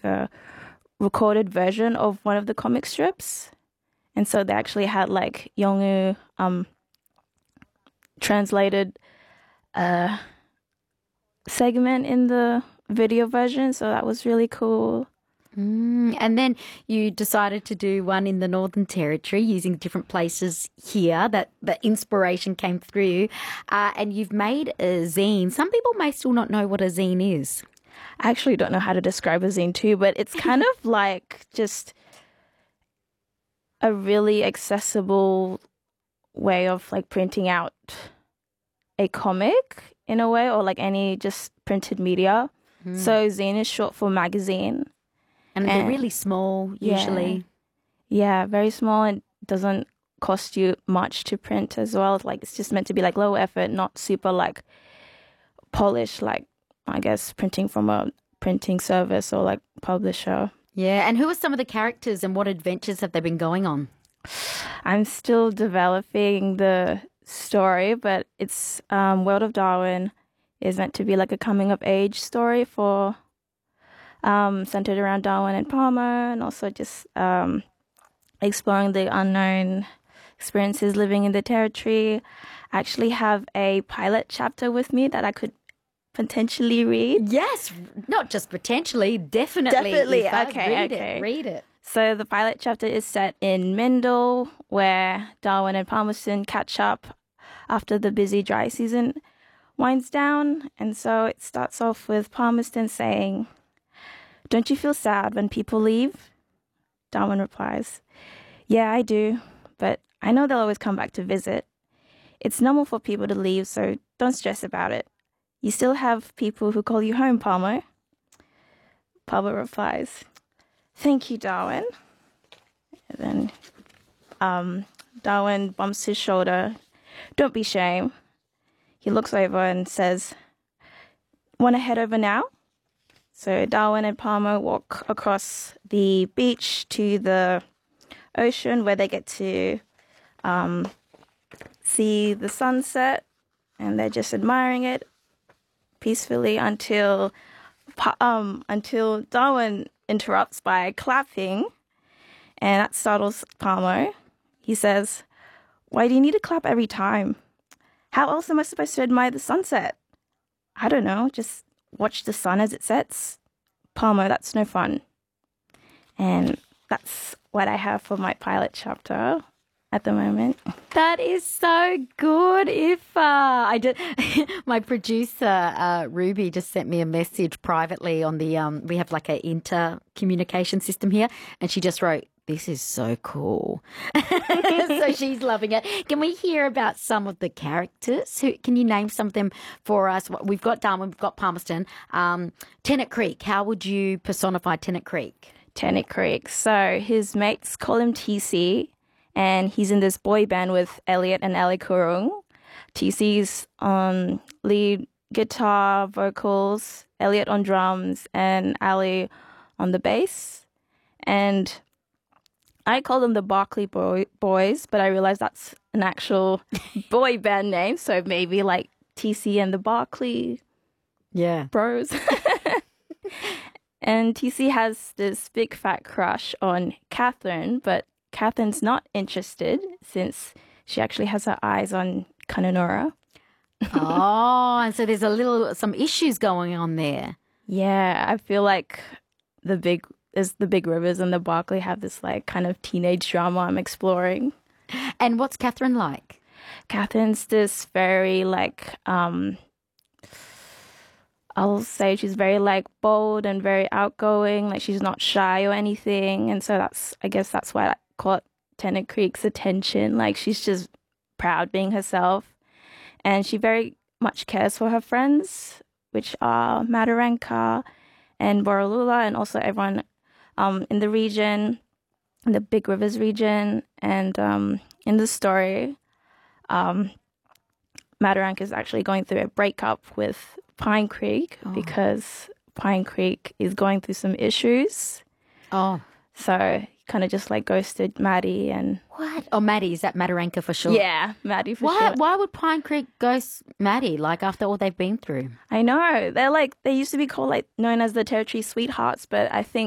a recorded version of one of the comic strips. And so they actually had like Yongwoo translated a segment in the video version. So that was really cool. And then you decided to do one in the Northern Territory using different places here that the inspiration came through. And you've made a zine. Some people may still not know what a zine is. I actually don't know how to describe a zine too, but it's kind of like just a really accessible way of like printing out a comic in a way, or like any just printed media. So zine is short for magazine. And they're really small usually. Yeah, very small. It doesn't cost you much to print as well. Like it's just meant to be like low effort, not super like polished, like I guess printing from a printing service or like publisher. Yeah, and who are some of the characters and what adventures have they been going on? I'm still developing the story, but it's World of Darwin is meant to be like a coming of age story for centered around Darwin and Palmer, and also just exploring the unknown experiences living in the territory. I actually have a pilot chapter with me that I could potentially read. Yes, not just potentially, definitely. Okay. Read it. So the pilot chapter is set in Mindle, where Darwin and Palmerston catch up after the busy dry season winds down. And so it starts off with Palmerston saying, "Don't you feel sad when people leave?" Darwin replies, "Yeah, I do, but I know they'll always come back to visit. It's normal for people to leave, so don't stress about it. You still have people who call you home, Palmer." Palmer replies, "Thank you, Darwin." And then Darwin bumps his shoulder. "Don't be ashamed." He looks over and says, "Want to head over now?" So Darwin and Palmer walk across the beach to the ocean, where they get to see the sunset, and they're just admiring it peacefully until Darwin interrupts by clapping, and that startles Palmer. He says, "Why do you need to clap every time? How else am I supposed to admire the sunset? I don't know, just watch the sun as it sets. Palmer, that's no fun." And that's what I have for my pilot chapter at the moment. That is so good. If I did, my producer Ruby just sent me a message privately on the we have like a intercommunication system here, and she just wrote, "This is so cool." So she's loving it. Can we hear about some of the characters? Can you name some of them for us? We've got Darwin, we've got Palmerston. Tennant Creek, how would you personify Tennant Creek? Tennant Creek. So his mates call him TC, and he's in this boy band with Elliot and Ali Kurung. TC's on lead guitar, vocals, Elliot on drums, and Ali on the bass. And I call them the Barclay Boys, but I realized that's an actual boy band name. So maybe like TC and the Barclay Bros. And TC has this big fat crush on Catherine, but Catherine's not interested since she actually has her eyes on Kununurra. Oh, and so there's some issues going on there. Yeah, I feel like the big rivers and the Barclay have this like kind of teenage drama I'm exploring. And what's Catherine like? Catherine's this very like I'll say she's very like bold and very outgoing. Like she's not shy or anything, and so I guess that's why I caught Tennant Creek's attention. Like she's just proud being herself, and she very much cares for her friends, which are Mataranka and Borroloola, and also everyone in the region, in the Big Rivers region. And in the story, Mataranka is actually going through a breakup with Pine Creek because Pine Creek is going through some issues. Oh. So he kind of just like ghosted Maddie and... What? Oh, Maddie, is that Mataranka for sure? Yeah, Maddie for sure. Why would Pine Creek ghost Maddie, like after all they've been through? I know. They used to be called like known as the Territory Sweethearts, but I think